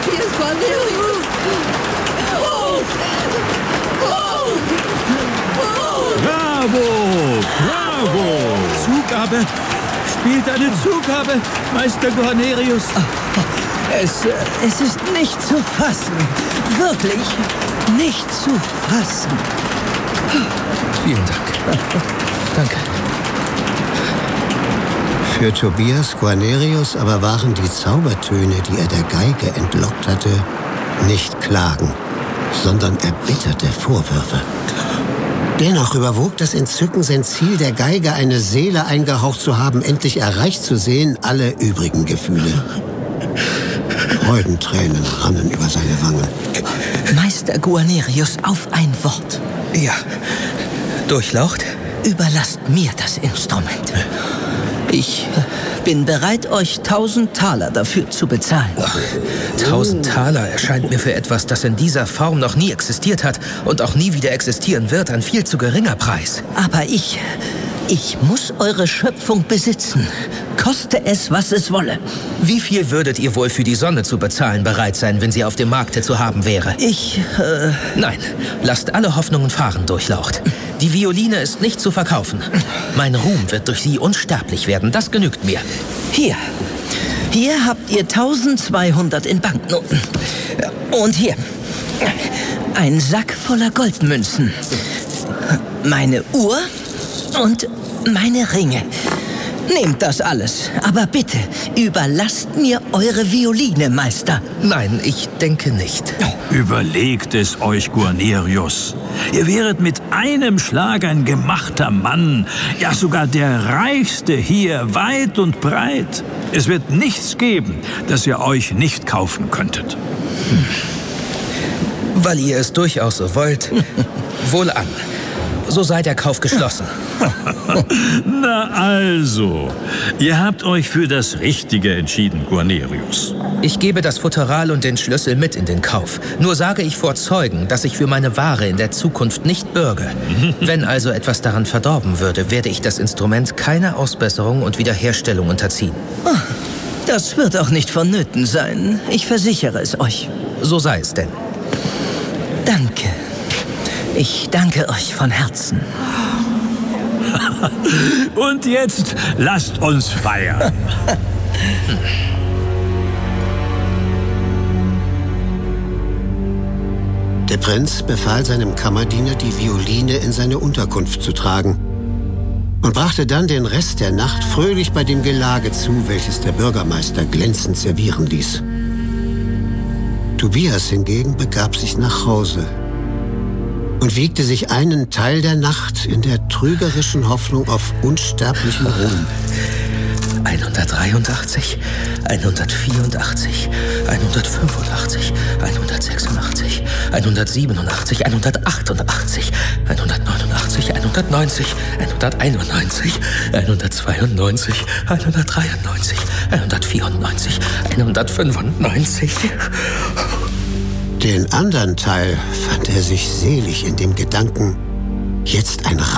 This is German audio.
Hier ist Cornelius! Bravo! Zugabe! Spielt eine Zugabe, Meister Guarnerius! Es ist nicht zu fassen. Wirklich nicht zu fassen. Vielen Dank. Danke. Für Tobias Guarnerius aber waren die Zaubertöne, die er der Geige entlockt hatte, nicht Klagen, sondern erbitterte Vorwürfe. Dennoch überwog das Entzücken, sein Ziel, der Geige eine Seele eingehaucht zu haben, endlich erreicht zu sehen, alle übrigen Gefühle. Freudentränen rannen über seine Wangen. Meister Guarnerius, auf ein Wort. Ja. Durchlaucht? Überlasst mir das Instrument. Ich bin bereit, euch 1000 Taler dafür zu bezahlen. 1000 Taler erscheint mir für etwas, das in dieser Form noch nie existiert hat und auch nie wieder existieren wird, ein viel zu geringer Preis. Aber ich muss eure Schöpfung besitzen. Koste es, was es wolle. Wie viel würdet ihr wohl für die Sonne zu bezahlen bereit sein, wenn sie auf dem Markte zu haben wäre? Nein, lasst alle Hoffnungen fahren, Durchlaucht. Die Violine ist nicht zu verkaufen. Mein Ruhm wird durch sie unsterblich werden, das genügt mir. Hier habt ihr 1200 in Banknoten. Und hier, ein Sack voller Goldmünzen. Meine Uhr und meine Ringe. Nehmt das alles, aber bitte, überlasst mir eure Violine, Meister. Nein, ich denke nicht. Überlegt es euch, Guarnerius. Ihr wäret mit einem Schlag ein gemachter Mann, ja sogar der Reichste hier, weit und breit. Es wird nichts geben, das ihr euch nicht kaufen könntet. Weil ihr es durchaus so wollt, wohlan. So sei der Kauf geschlossen. Na also, ihr habt euch für das Richtige entschieden, Guarnerius. Ich gebe das Futteral und den Schlüssel mit in den Kauf. Nur sage ich vor Zeugen, dass ich für meine Ware in der Zukunft nicht bürge. Wenn also etwas daran verdorben würde, werde ich das Instrument keiner Ausbesserung und Wiederherstellung unterziehen. Das wird auch nicht vonnöten sein. Ich versichere es euch. So sei es denn. Danke. Ich danke euch von Herzen. Und jetzt lasst uns feiern. Der Prinz befahl seinem Kammerdiener, die Violine in seine Unterkunft zu tragen und brachte dann den Rest der Nacht fröhlich bei dem Gelage zu, welches der Bürgermeister glänzend servieren ließ. Tobias hingegen begab sich nach Hause und wiegte sich einen Teil der Nacht in der trügerischen Hoffnung auf unsterblichen Ruhm. 183, 184, 185, 186, 187, 188, 189, 190, 191, 192, 193, 194, 195. Den anderen Teil fand er sich selig in dem Gedanken, jetzt ein